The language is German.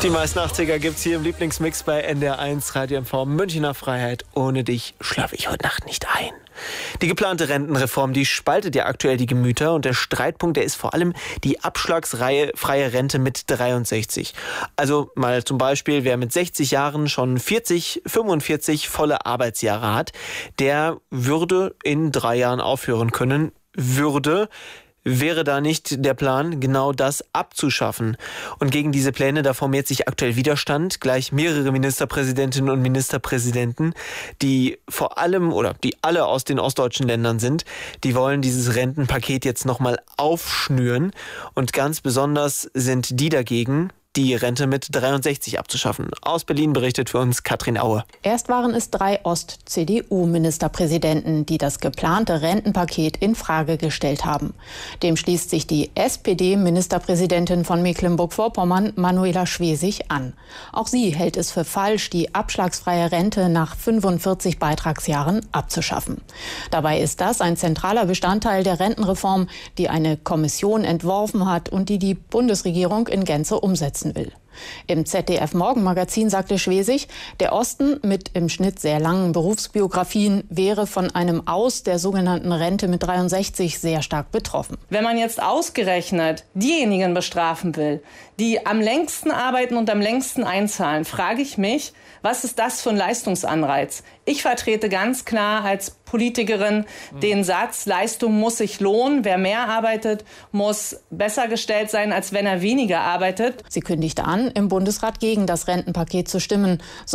Die meisten 80er gibt's hier im Lieblingsmix bei NDR1 Radio MV. Münchner Freiheit. Ohne dich schlafe ich heute Nacht nicht ein. Die geplante Rentenreform, die spaltet ja aktuell die Gemüter und der Streitpunkt, der ist vor allem die abschlagsfreie Rente mit 63. Also mal zum Beispiel, wer mit 60 Jahren schon 45 volle Arbeitsjahre hat, der würde in 3 Jahren aufhören können. Wäre da nicht der Plan, genau das abzuschaffen? Und gegen diese Pläne, da formiert sich aktuell Widerstand. Gleich mehrere Ministerpräsidentinnen und Ministerpräsidenten, die vor allem oder die alle aus den ostdeutschen Ländern sind, die wollen dieses Rentenpaket jetzt nochmal aufschnüren. Und ganz besonders sind die dagegen, die Rente mit 63 abzuschaffen. Aus Berlin berichtet für uns Katrin Aue. Erst waren es 3 Ost-CDU-Ministerpräsidenten, die das geplante Rentenpaket in Frage gestellt haben. Dem schließt sich die SPD-Ministerpräsidentin von Mecklenburg-Vorpommern, Manuela Schwesig, an. Auch sie hält es für falsch, die abschlagsfreie Rente nach 45 Beitragsjahren abzuschaffen. Dabei ist das ein zentraler Bestandteil der Rentenreform, die eine Kommission entworfen hat und die die Bundesregierung in Gänze umsetzen will. Im ZDF-Morgenmagazin sagte Schwesig, der Osten mit im Schnitt sehr langen Berufsbiografien wäre von einem Aus der sogenannten Rente mit 63 sehr stark betroffen. Wenn man jetzt ausgerechnet diejenigen bestrafen will, die am längsten arbeiten und am längsten einzahlen, frage ich mich, was ist das für ein Leistungsanreiz? Ich vertrete ganz klar als Politikerin den Satz, Leistung muss sich lohnen. Wer mehr arbeitet, muss besser gestellt sein, als wenn er weniger arbeitet. Sie kündigte an, im Bundesrat gegen das Rentenpaket zu stimmen.